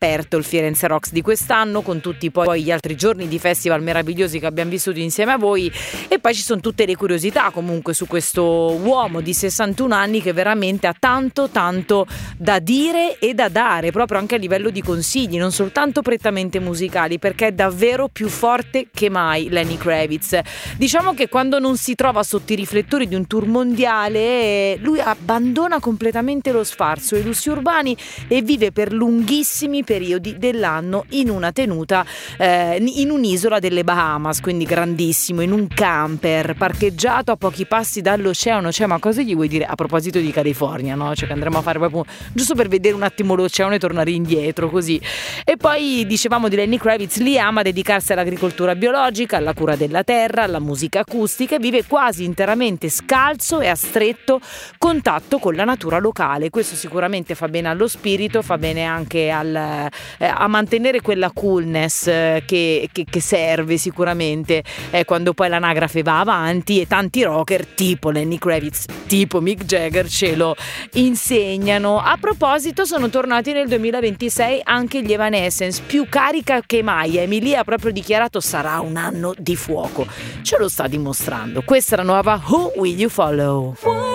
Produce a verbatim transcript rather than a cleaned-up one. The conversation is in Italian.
aperto il Firenze Rocks di quest'anno, con tutti poi gli altri giorni di festival meravigliosi che abbiamo vissuto insieme a voi, e poi ci sono tutte le curiosità comunque su questo uomo di sessantuno anni che veramente ha tanto tanto da dire e da dare, proprio anche a livello di consigli, non soltanto prettamente musicali, perché è davvero più forte che mai Lenny Kravitz. Diciamo che quando non si trova sotto i riflettori di un tour mondiale, lui abbandona completamente lo sfarzo e i lussi urbani e vive per lunghissimi periodi dell'anno in una tenuta eh, in un'isola delle Bahamas, quindi grandissimo, in un camper parcheggiato a pochi passi dall'oceano. Cioè, ma cosa gli vuoi dire a proposito di California, no? Cioè, che andremo a fare proprio giusto per vedere un attimo l'oceano e tornare indietro così. E poi dicevamo di Lenny Kravitz, lì ama dedicarsi all'agricoltura biologica, alla cura della terra, alla musica acustica, e vive quasi interamente scalzo e a stretto contatto con la natura locale. Questo sicuramente fa bene allo spirito, fa bene anche al, eh, a mantenere quella coolness eh, che, che, che serve sicuramente eh, quando poi l'anagrafe va avanti, e tanti rocker tipo Lenny Kravitz, tipo Mick Jagger ce lo insegnano. A proposito, sono tornati nel duemilaventisei anche gli Evanescence, più carica che mai. Emilia ha proprio dichiarato: sarà un anno di fuoco. Ce lo sta dimostrando. Questa è la nuova Who Will You Follow?